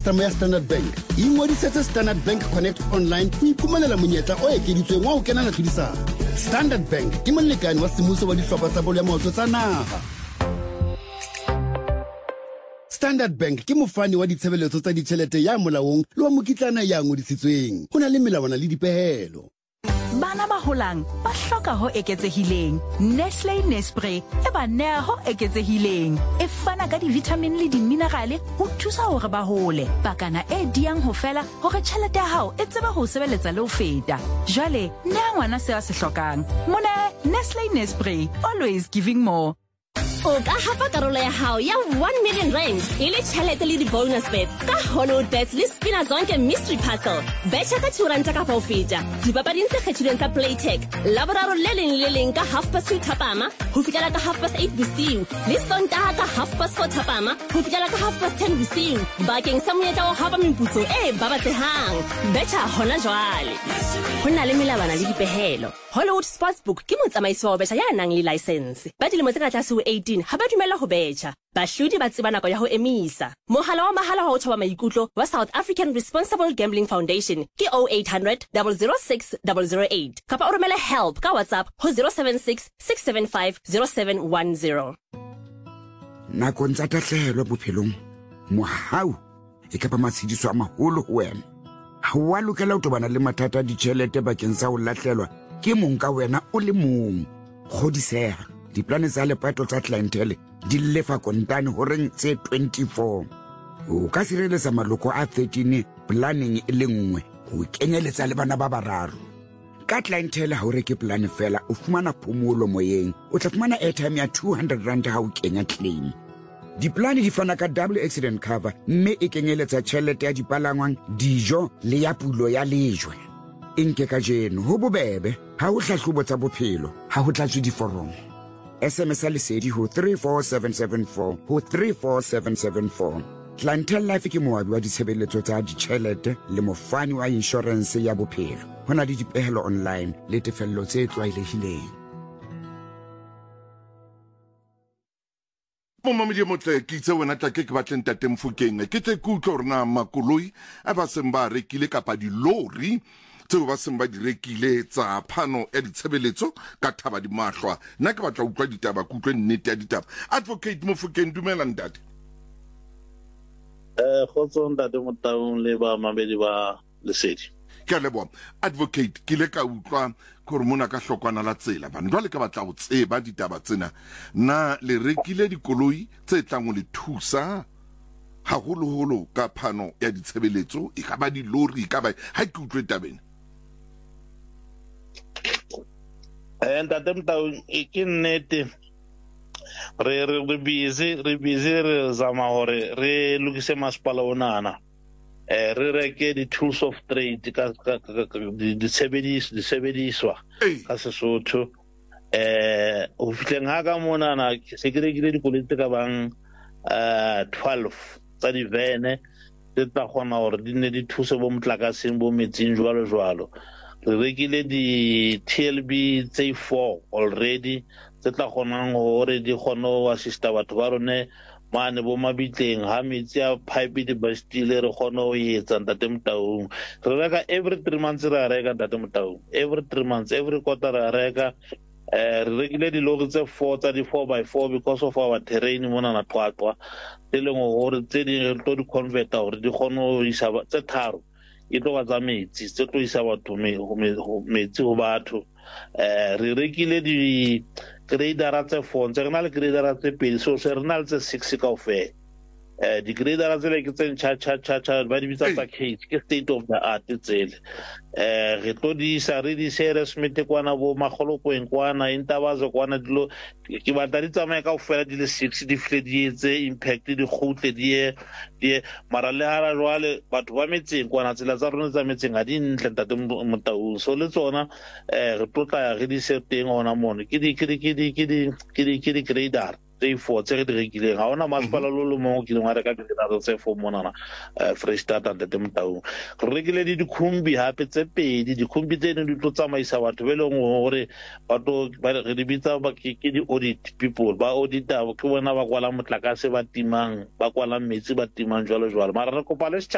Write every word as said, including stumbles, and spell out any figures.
customer ya Standard Bank ingodisetse Standard Bank Connect online o iphumanela monyetla o ekeditsweng wa ho kenana tlhodisano. Standard Bank ke molekane wa semmuso wa dihlopha tsa bolo ya maoto tsa naha. Standard Bank ke mofani wa ditshebeletso tsa ditjhelete ya molaong le wa mokitlana ya ngodisitsweng. Ho na le melawana le dipehelo. Bana ba holang ba hloka ho eketsehileng. Nestlé Nespray e ba nea ho eketsehileng. E fana ka di-vitamin le di-minerale ho thusa hore ba hole. Pakana e diang ho fela hore tjhelete ya hao e tseba ho sebeletsa le ho feta. Jwale nea ngwana se a se hlokang. Mona Nestlé Nespray, always giving more. O ka hapa karolo ya hao ya one million rand ile tjhelete le di-bonus bets ka Hollywood Bets le Spina Zonke Mystery Puzzle. Betcha ka two ranta ka ho feta. Dipapading tse kgethilweng tsa Playtech. Laboraro le leng le leng ka half past two thapama ho fihlela ka half past eight bosiu. Le Sontaha ka half past four thapama ho fihlela ka half past ten bosiu. Bakeng sa monyetla o hapa meputso e babatsehang. Betcha hona jwale. Ho na le melawana le dipehelo. Hollywood Sportsbook ke motsamaisi wa betcha ya nang le license. Ba dilemo tse ka tlase ho eighteen ha ba dumela ho betcha. Bahlodi ba tseba nako ya ho emisa. Mohala wa mahala wa ho thoba maikutlo wa South African Responsible Gambling Foundation ke oh eight hundred, zero zero six, zero zero eight. Kapa o romele help ka WhatsApp ho zero seven six, six seven five, zero seven one zero. Nakong tsa tahlehelo bophelong, mohau e ka ba matshidiso a maholo ho wena. Ha wa lokela ho tobana le mathata a ditjhelete bakeng sa ho lahlelwa ke mong ka wena o le mong. Kgodiseha, diplane tsa lepato tsa clientele di lefa kontane ho reng tse twenty-four. O ka sireletsa maloko a thirteen planning e le nngwe ho kenyeletsa le bana ba bararo. Ka clientele ha o reke plan fela o fumana phomolo moyeng, o tla fumana airtime ya two hundred rand ha o kenya claim. Diplane di fana ka double accident cover mme e kenyeletsa tjhelete ya dipalangwang, dijo le ya pulo ya lejwe. Inke ka jeno ho bobebe ha o hlahlobo tsa bophelo ha ho tlatswe diforomo. S M S lesedi ho three four seven seven four ho three four seven seven four. Clientele Life ke moabi wa ditshebeletso tsa ditjhelete le mofani wa insurance ya bophelo. Ho na le dipehelo online le tefello tse tlwaelehileng. Momamedi motle ke itse wena tla ke ke batleng tate Mfokeng ke tle ke utlwa rena makoloi a ba seng ba rekile kapa di lori tseo ba seng ba di rekile tsa phano ya ditshebeletso ka thaba di mahlwa. Nna ke batla utlwa ditaba ke utlwe nnete ya ditaba. Advocate Mofokeng, dumela ntate. Eh khotso ntate Motaung le ba mamedi ba lesedi. Ke a leboha. Advocate ke le ka utlwa gore mona ka hlokwana la tsela bana jwale ka batla go tseba ditaba tsena na le rekile dikoloi tse tlang go le thusa haholoholo ka phano ya ditshebeletso e ka ba di lori ka ba ha ke utlwe tabeng. Eh ntate Motaung ke nnete re re re busy re busy re zama hore re lokise masepala onana. Eh re reke di tools of trade ka di sebedis di sebediswa ka Sesotho. Eh o fitleng ha ka mona na se ke rekile dikoloi tse ka bang eh twelve tsa di vene tse tla kgona hore di ne di thuse bo motlakaseng bo metsing jwalo jwalo. Re rekile di T L B tse four already tse tla kgonang hore di kgone ho assista batho ba rone mane bo mabitleng ha metsi a pipe di bastile re kgone ho etsa ntate Motaung. Re reka every three months re reka ntate Motaung, every three months every quarter re reka. Eh re rekile di lori tse four tsa di four by four because of our terrain mona na Qwaqwa tse leng hore tse di tlo di converta hore di kgone ho isa tse tharo e tlo ba tsa metsi tse tlo isa batho metsi ho batho. Eh re rekile di grader tse four tse rena le grader tse pedi so se rena le tse six kaofela. Eh di grader tse le ke tse cha cha cha cha ba di bitsa tsa cage ke state of the art tsele. Eh re tlo di sa re di serious mete kwana bo magoloko en kwana intabazo kwana dilo ke batla di tsamaya kaofela di le six di fle di etse impact di khutle di di mara le hara jwale batho ba metseng kwana tsela tsa rona tsa metseng a di ntle ntate Motaung so le tsona eh re tlotla re di seteng ona mone ke di ke di ke di ke di ke di ke di grader tse four tse re di rekileng ha ona masepala lo lo mo ke ngwa reka grader tse four mona na Freestata ntate Motaung. Re rekile di dikhumbi hape tse pedi dikhumbi tse ne di tlo tsamaisa batho be leng hore batho ba re di bitsa ba ke di audit people ba audita ke bona ba kwala motlakase ba timang ba kwala metsi ba timang jwalo jwalo mara re kopa le